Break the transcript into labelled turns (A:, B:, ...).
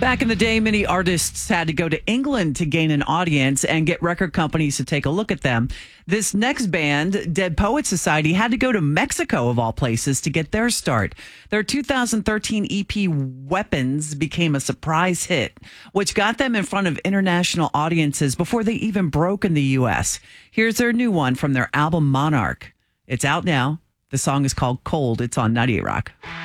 A: Back in the day, many artists had to go to England to gain an audience and get record companies to take a look at them. This next band, Dead Poets Society, had to go to Mexico, of all places, to get their start. Their 2013 EP, Weapons, became a surprise hit, which got them in front of international audiences before they even broke in the U.S. Here's their new one from their album, Monarch. It's out now. The song is called Cold. It's on 98 Rock.